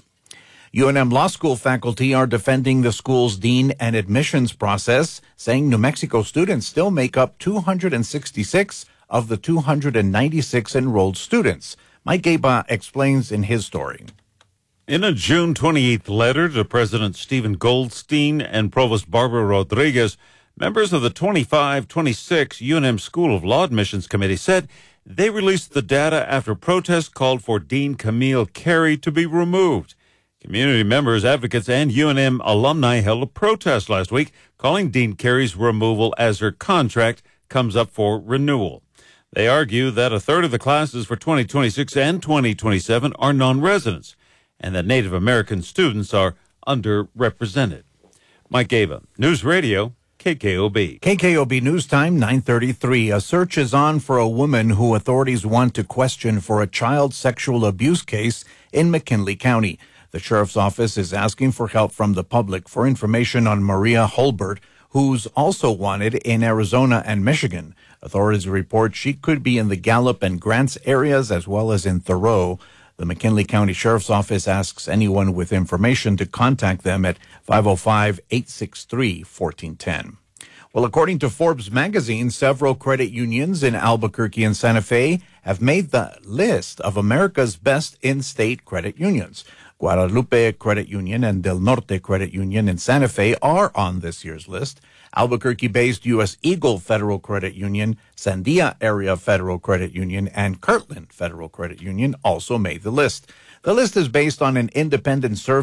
U N M Law School faculty are defending the school's dean and admissions process, saying New Mexico students still make up two hundred sixty-six of the two hundred ninety-six enrolled students. Mike Gaba explains in his story. In a June twenty-eighth letter to President Stephen Goldstein and Provost Barbara Rodriguez, members of the twenty-five twenty-six U N M School of Law Admissions Committee said they released the data after protests called for Dean Camille Carey to be removed. Community members, advocates, and U N M alumni held a protest last week, calling Dean Carey's removal as her contract comes up for renewal. They argue that a third of the classes for twenty twenty-six and twenty twenty-seven are non-residents, and that Native American students are underrepresented. Mike Gaba, News Radio, K K O B. K K O B News Time, nine thirty-three. A search is on for a woman who authorities want to question for a child sexual abuse case in McKinley County. The sheriff's office is asking for help from the public for information on Maria Holbert, who's also wanted in Arizona and Michigan. Authorities report she could be in the Gallup and Grants areas as well as in Thoreau. The McKinley County Sheriff's Office asks anyone with information to contact them at five oh five, eight six three, one four one zero. Well, according to Forbes magazine, several credit unions in Albuquerque and Santa Fe have made the list of America's best in-state credit unions. Guadalupe Credit Union and Del Norte Credit Union in Santa Fe are on this year's list. Albuquerque-based U S Eagle Federal Credit Union, Sandia Area Federal Credit Union, and Kirtland Federal Credit Union also made the list. The list is based on an independent survey